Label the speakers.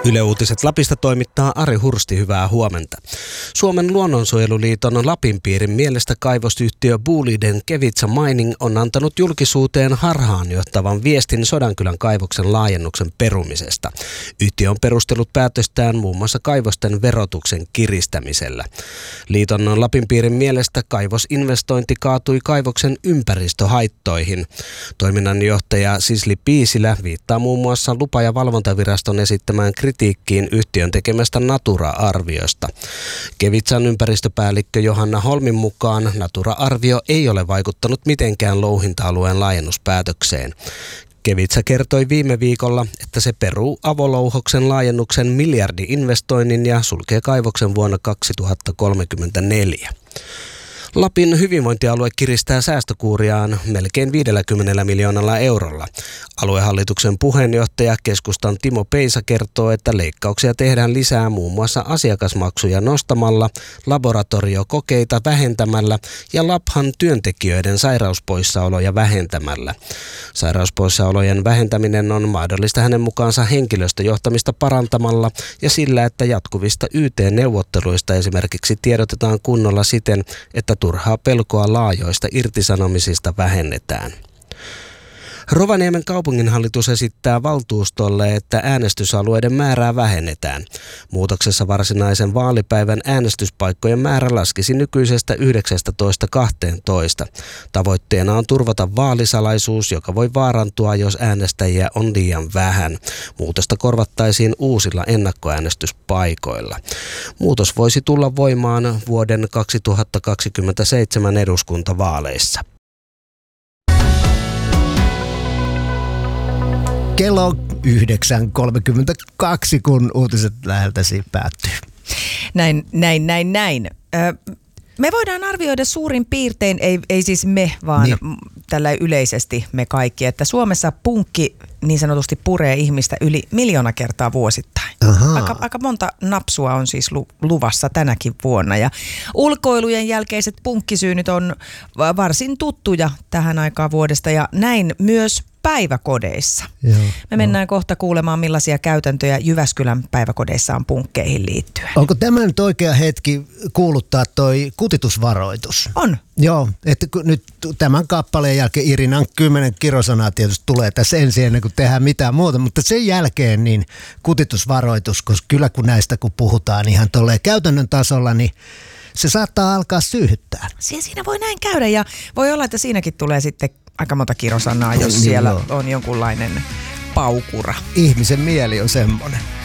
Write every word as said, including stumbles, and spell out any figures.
Speaker 1: Yle Uutiset Lapista toimittaa Ari Hursti, hyvää huomenta. Suomen luonnonsuojeluliiton Lapinpiirin mielestä kaivosyhtiö Boliden Kevitsa Mining on antanut julkisuuteen harhaanjohtavan viestin Sodankylän kaivoksen laajennuksen perumisesta. Yhtiö on perustellut päätöstään muun muassa kaivosten verotuksen kiristämisellä. Liiton Lapinpiirin mielestä kaivosinvestointi kaatui kaivoksen ympäristöhaittoihin. Toiminnanjohtaja Sisli Piisilä viittaa muun muassa lupa- ja valvontaviraston esittämään kritiikkiin yhtiön tekemästä Natura-arviosta. Kevitsan ympäristöpäällikkö Johanna Holmin mukaan Natura-arvio ei ole vaikuttanut mitenkään louhinta-alueen laajennuspäätökseen. Kevitsa kertoi viime viikolla, että se peruu avolouhoksen laajennuksen miljardi-investoinnin ja sulkee kaivoksen vuonna kaksituhattakolmekymmentäneljä. Lapin hyvinvointialue kiristää säästökuuriaan melkein viidelläkymmenellä miljoonalla eurolla. Aluehallituksen puheenjohtaja keskustan Timo Peisa kertoo, että leikkauksia tehdään lisää muun muassa asiakasmaksuja nostamalla, laboratoriokokeita vähentämällä ja Laphan työntekijöiden sairauspoissaoloja vähentämällä. Sairauspoissaolojen vähentäminen on mahdollista hänen mukaansa henkilöstöjohtamista parantamalla ja sillä, että jatkuvista Y T-neuvotteluista esimerkiksi tiedotetaan kunnolla siten, että turhaa pelkoa laajoista irtisanomisista vähennetään. Rovaniemen kaupunginhallitus esittää valtuustolle, että äänestysalueiden määrää vähennetään. Muutoksessa varsinaisen vaalipäivän äänestyspaikkojen määrä laskisi nykyisestä yhdeksästätoista kahteentoista. Tavoitteena on turvata vaalisalaisuus, joka voi vaarantua, jos äänestäjiä on liian vähän. Muutosta korvattaisiin uusilla ennakkoäänestyspaikoilla. Muutos voisi tulla voimaan vuoden kaksituhattakaksikymmentäseitsemän eduskuntavaaleissa.
Speaker 2: Kello yhdeksän kolmekymmentäkaksi, kun uutiset läheltäsi päättyy.
Speaker 3: Näin, näin, näin, näin. Ö, me voidaan arvioida suurin piirtein, ei, ei siis me, vaan niin. tällä yleisesti me kaikki, että Suomessa punkki niin sanotusti puree ihmistä yli miljoona kertaa vuosittain. Aika, aika monta napsua on siis lu, luvassa tänäkin vuonna. Ja ulkoilujen jälkeiset punkkisyynyt on varsin tuttuja tähän aikaan vuodesta ja näin myös päiväkodeissa. Joo, Me mennään no. kohta kuulemaan, millaisia käytäntöjä Jyväskylän päiväkodeissa on punkkeihin liittyen.
Speaker 2: Onko tämä nyt oikea hetki kuuluttaa toi kutitusvaroitus?
Speaker 3: On.
Speaker 2: Joo, että nyt tämän kappaleen jälkeen Irinan kymmenen kirosanaa tietysti tulee tässä ensin ennen kuin tehdään mitään muuta, mutta sen jälkeen niin kutitusvaroitus, koska kyllä kun näistä kun puhutaan ihan tolleen käytännön tasolla, niin se saattaa alkaa syyhyttää.
Speaker 3: Siinä voi näin käydä ja voi olla, että siinäkin tulee sitten aika monta kirosanaa, jos niin siellä joo. on jonkunlainen paukura.
Speaker 2: Ihmisen mieli on semmoinen.